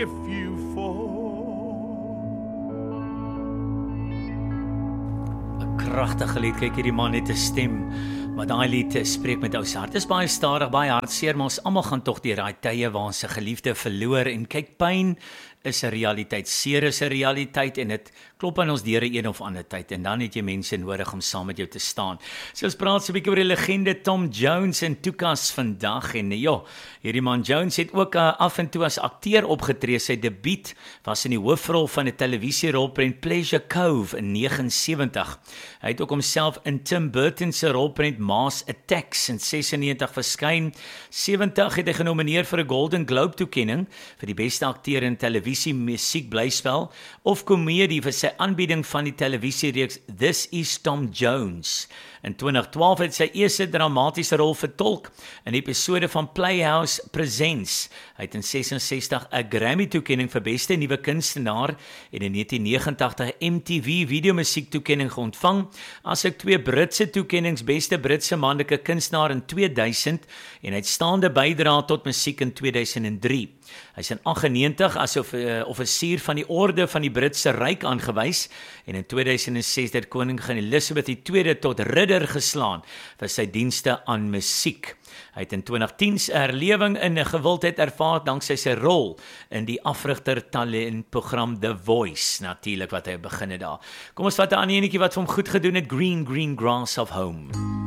if you fall. Kragtige lied, kyk hierdie man het 'n stem, maar daai lied spreek met ou se hart. Dit is baie stadig, baie hartseer, maar ons almal gaan tog deur daai tye waar ons 'n geliefde verloor en kyk, pyn is 'n realiteit, seer is 'n realiteit en dit klop aan ons deure een of ander tyd en dan het jy mense nodig om saam met jou te staan. So ons praat so 'n bietjie oor die legende Tom Jones en Tukas vandag en hierdie man Jones het ook af en toe as akteur opgetree. Sy debuut was in die hoofrol van 'n televisierolprent Pleasure Cove in 1979. Hy het ook homself in Tim Burton se rolprent Mars Attacks in 96 verskyn. 70 het hy genomineer vir 'n Golden Globe toekenning vir die beste akteur in televisie, musiek, blyspel of komedie vir sy aanbieding van die televisiereeks This is Tom Jones. In 2012 het sy eerste dramatiese rol vertolk in 'n episode van Playhouse Presents. Hy het in 66 'n Grammy-toekenning vir beste nuwe kunstenaar en in 1989 MTV videomusiek toekenning ontvang, asook 2 Britse toekennings, beste Britse manlike kunstenaar in 2000 en uitstaande bydrae tot musiek in 2003. Hy is in 98 as offisier van die Orde van die Britse Ryk aangewys en in 2006 het koningin Elizabeth II tot ridder geslaan vir sy dienste aan musiek. Hy het in 2010 'n herlewing in 'n gewildheid ervaar danksy sy rol in die afrigter talentprogram The Voice, natuurlik wat hy begin het daar. Kom ons vat 'n ander enetjie wat vir hom goed gedoen het, Green Grass of Home.